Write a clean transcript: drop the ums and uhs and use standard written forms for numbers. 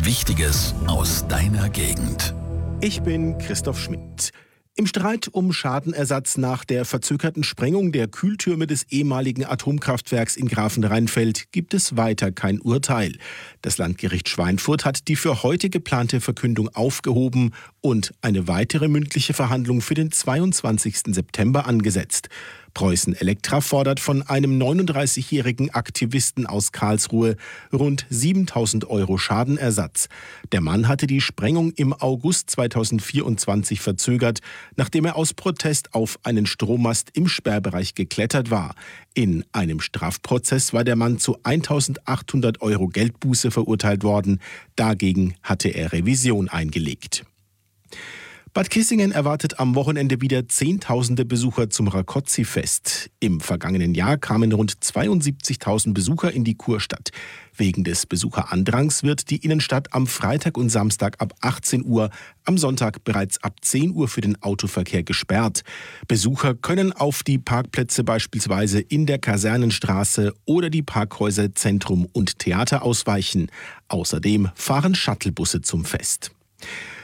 Wichtiges aus deiner Gegend. Ich bin Christoph Schmidt. Im Streit um Schadenersatz nach der verzögerten Sprengung der Kühltürme des ehemaligen Atomkraftwerks in Grafenrheinfeld gibt es weiter kein Urteil. Das Landgericht Schweinfurt hat die für heute geplante Verkündung aufgehoben und eine weitere mündliche Verhandlung für den 22. September angesetzt. Preußen Elektra fordert von einem 39-jährigen Aktivisten aus Karlsruhe rund 7.000 € Schadenersatz. Der Mann hatte die Sprengung im August 2024 verzögert, nachdem er aus Protest auf einen Strommast im Sperrbereich geklettert war. In einem Strafprozess war der Mann zu 1.800 € Geldbuße verurteilt worden. Dagegen hatte er Revision eingelegt. Bad Kissingen erwartet am Wochenende wieder Zehntausende Besucher zum Rákóczi-Fest. Im vergangenen Jahr kamen rund 72.000 Besucher in die Kurstadt. Wegen des Besucherandrangs wird die Innenstadt am Freitag und Samstag ab 18 Uhr, am Sonntag bereits ab 10 Uhr für den Autoverkehr gesperrt. Besucher können auf die Parkplätze beispielsweise in der Kasernenstraße oder die Parkhäuser Zentrum und Theater ausweichen. Außerdem fahren Shuttlebusse zum Fest.